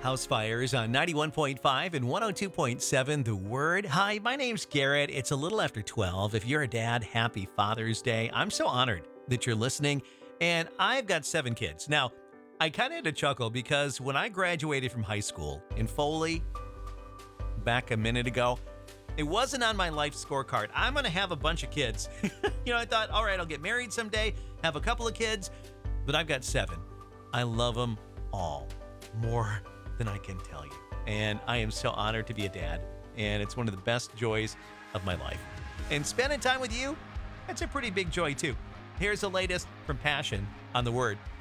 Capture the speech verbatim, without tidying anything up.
House Fires on ninety-one point five and one oh two point seven The Word. Hi, my name's Garrett. It's a little after twelve. If you're a dad, happy Father's Day. I'm so honored that you're listening. And I've got seven kids. Now, I kind of had to chuckle because when I graduated from high school in Foley back a minute ago, it wasn't on my life scorecard. I'm going to have a bunch of kids. You know, I thought, all right, I'll get married someday, have a couple of kids, but I've got seven. I love them all more than I can tell you. And I am so honored to be a dad. And it's one of the best joys of my life. And spending time with you, that's a pretty big joy too. Here's the latest from Passion on The Word.